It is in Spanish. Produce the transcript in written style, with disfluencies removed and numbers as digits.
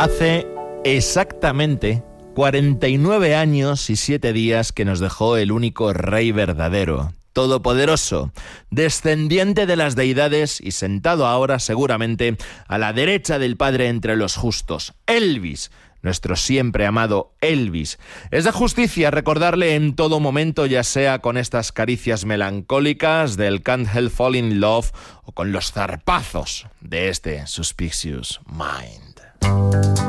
Hace exactamente 49 años y 7 días que nos dejó el único rey verdadero, todopoderoso, descendiente de las deidades y sentado ahora seguramente a la derecha del Padre entre los justos, Elvis, nuestro siempre amado Elvis. Es de justicia recordarle en todo momento, ya sea con estas caricias melancólicas del Can't Help Falling in Love o con los zarpazos de este Suspicious Mind.